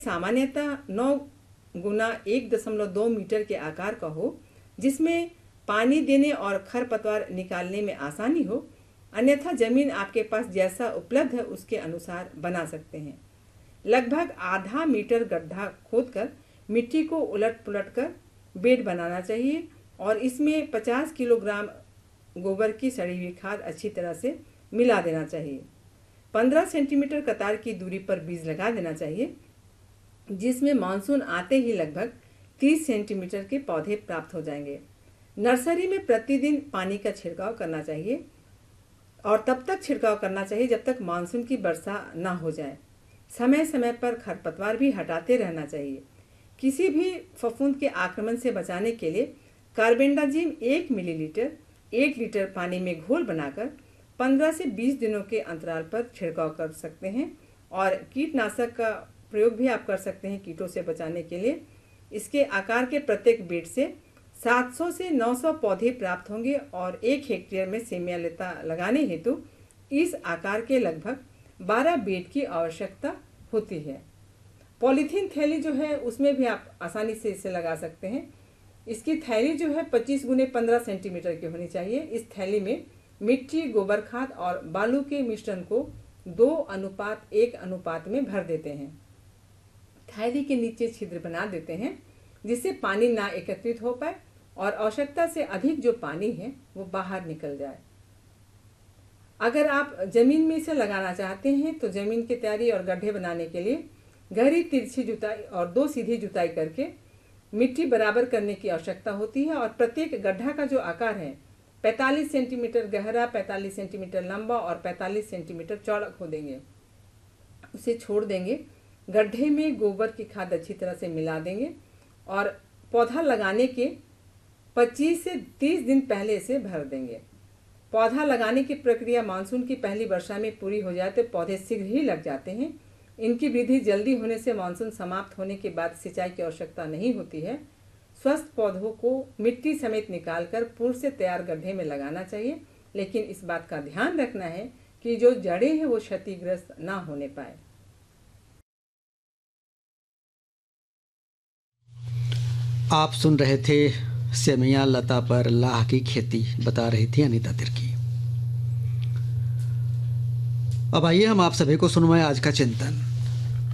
सामान्यतः 9 गुना 1.2 मीटर के आकार का हो, जिसमें पानी देने और खरपतवार निकालने में आसानी हो। अन्यथा जमीन आपके पास जैसा उपलब्ध है उसके अनुसार बना सकते हैं। लगभग आधा मीटर गड्ढा खोदकर मिट्टी को उलट पुलट कर बेड बनाना चाहिए और इसमें 50 किलोग्राम गोबर की सड़ी हुई खाद अच्छी तरह से मिला देना चाहिए। 15 सेंटीमीटर कतार की दूरी पर बीज लगा देना चाहिए, जिसमें मानसून आते ही लगभग 30 सेंटीमीटर के पौधे प्राप्त हो जाएंगे। नर्सरी में प्रतिदिन पानी का छिड़काव करना चाहिए और तब तक छिड़काव करना चाहिए जब तक मानसून की वर्षा न हो जाए। समय समय पर खरपतवार भी हटाते रहना चाहिए। किसी भी फफूंद के आक्रमण से बचाने के लिए कार्बेंडाजिम 1 मिलीलीटर 1 लीटर पानी में घोल बनाकर 15 से 20 दिनों के अंतराल पर छिड़काव कर सकते हैं और कीटनाशक का प्रयोग भी आप कर सकते हैं कीटों से बचाने के लिए। इसके आकार के प्रत्येक बेड से 700 से 900 पौधे प्राप्त होंगे और 1 हेक्टेयर में सेमिया लता लगाने हेतु इस आकार के लगभग 12 बेड की आवश्यकता होती है। पॉलीथीन थैली जो है उसमें भी आप आसानी से इसे लगा सकते हैं। इसकी थैली जो है 25 गुने 15 सेंटीमीटर की होनी चाहिए। इस थैली में मिट्टी, गोबर खाद और बालू के मिश्रण को 2:1 अनुपात में भर देते हैं। थैली के नीचे छिद्र बना देते हैं जिससे पानी ना एकत्रित हो पाए और आवश्यकता से अधिक जो पानी है वो बाहर निकल जाए। अगर आप जमीन में इसे लगाना चाहते हैं तो जमीन की तैयारी और गड्ढे बनाने के लिए गहरी तिरछी जुताई और 2 सीधी जुताई करके मिट्टी बराबर करने की आवश्यकता होती है और प्रत्येक गड्ढा का जो आकार है 45 सेंटीमीटर गहरा, 45 सेंटीमीटर लंबा और 45 सेंटीमीटर चौड़ा खोदेंगे। उसे छोड़ देंगे। गड्ढे में गोबर की खाद अच्छी तरह से मिला देंगे और पौधा लगाने के 25 से 30 दिन पहले इसे भर देंगे। पौधा लगाने की प्रक्रिया मानसून की पहली वर्षा में पूरी हो जाए तो पौधे शीघ्र ही लग जाते हैं। इनकी वृद्धि जल्दी होने से मानसून समाप्त होने के बाद सिंचाई की आवश्यकता नहीं होती है। स्वस्थ पौधों को मिट्टी समेत निकालकर पूर्व से तैयार गड्ढे में लगाना चाहिए, लेकिन इस बात का ध्यान रखना है कि जो जड़ें हैं वो क्षतिग्रस्त ना होने पाए। आप सुन रहे थे सेमिया लता पर लाह की खेती, बता रही थी अनीता तिर्की। अब आइए हम आप सभी को सुनवाएं आज का चिंतन।